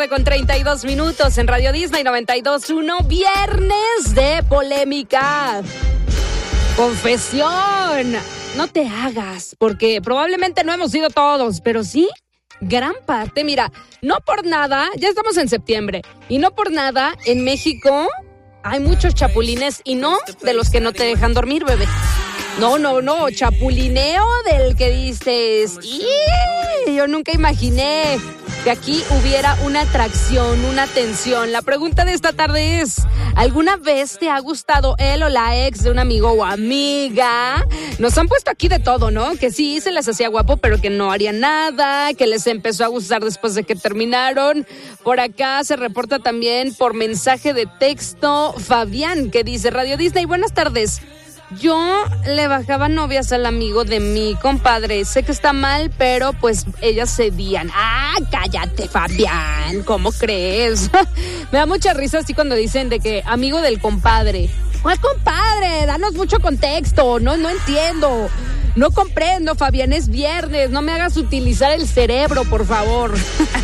Con 32 minutos en Radio Disney 92.1, viernes de polémica. Confesión. No te hagas, porque probablemente no hemos sido todos, pero sí gran parte. Mira, no por nada, ya estamos en septiembre, y no por nada en México hay muchos chapulines, y no de los que no te dejan dormir, bebé. No, chapulineo del que dices, yo nunca imaginé que aquí hubiera una atracción, una tensión. La pregunta de esta tarde es, ¿alguna vez te ha gustado él o la ex de un amigo o amiga? Nos han puesto aquí de todo, ¿no? Que sí, se les hacía guapo, pero que no haría nada, que les empezó a gustar después de que terminaron. Por acá se reporta también por mensaje de texto Fabián, que dice, Radio Disney, buenas tardes. Yo le bajaba novias al amigo de mi compadre. Sé que está mal, pero pues ellas cedían. ¡Ah, cállate, Fabián! ¿Cómo crees? Me da mucha risa así cuando dicen de que amigo del compadre. ¿Cuál compadre? Danos mucho contexto. No entiendo. No comprendo, Fabián. Es viernes. No me hagas utilizar el cerebro, por favor.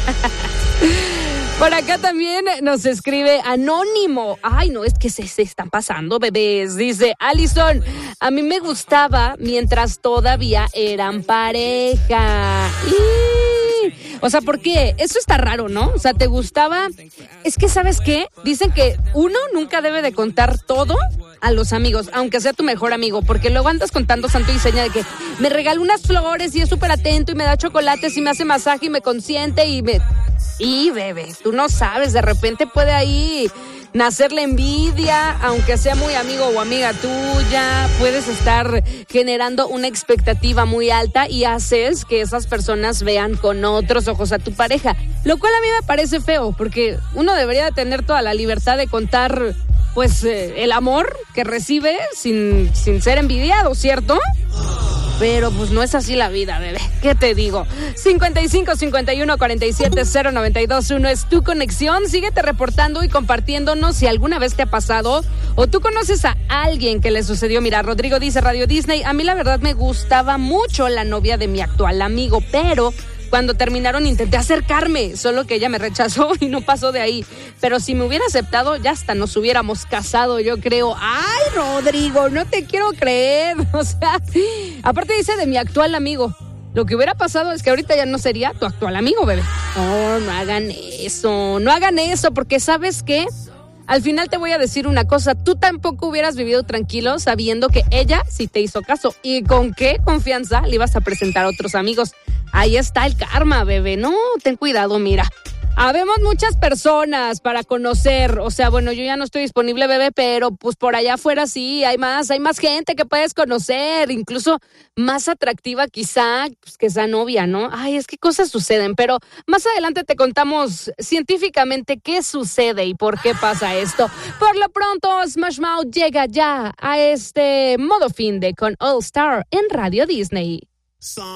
Por acá también nos escribe Anónimo. Ay, no, es que se están pasando, bebés. Dice, Alison, a mí me gustaba mientras todavía eran pareja. O sea, ¿por qué? Eso está raro, ¿no? O sea, ¿te gustaba? Es que, ¿sabes qué? Dicen que uno nunca debe de contar todo a los amigos, aunque sea tu mejor amigo, porque luego andas contando santo y seña de que me regaló unas flores y es súper atento y me da chocolates y me hace masaje y me consiente y bebé, tú no sabes, de repente puede ahí nacer la envidia, aunque sea muy amigo o amiga tuya, puedes estar generando una expectativa muy alta y haces que esas personas vean con otros ojos a tu pareja, lo cual a mí me parece feo, porque uno debería de tener toda la libertad de contar pues el amor que recibe sin ser envidiado, ¿cierto? Pero pues no es así la vida, bebé. ¿Qué te digo? 55 51 47 0921 es tu conexión. Síguete reportando y compartiéndonos si alguna vez te ha pasado o tú conoces a alguien que le sucedió. Mira, Rodrigo dice, Radio Disney, a mí la verdad me gustaba mucho la novia de mi actual amigo, pero cuando terminaron intenté acercarme, solo que ella me rechazó y no pasó de ahí. Pero si me hubiera aceptado, ya hasta nos hubiéramos casado, yo creo. ¡Ay, Rodrigo, no te quiero creer! O sea, aparte dice de mi actual amigo. Lo que hubiera pasado es que ahorita ya no sería tu actual amigo, bebé. No hagan eso, porque ¿sabes qué? Al final te voy a decir una cosa, tú tampoco hubieras vivido tranquilo sabiendo que ella sí te hizo caso. ¿Y con qué confianza le ibas a presentar a otros amigos? Ahí está el karma, bebé. No, ten cuidado, mira. Habemos muchas personas para conocer, o sea, bueno, yo ya no estoy disponible, bebé, pero pues por allá afuera sí, hay más gente que puedes conocer, incluso más atractiva quizá pues, que esa novia, ¿no? Ay, es que cosas suceden, pero más adelante te contamos científicamente qué sucede y por qué pasa esto. Por lo pronto, Smash Mouth llega ya a este modo finde con All Star en Radio Disney.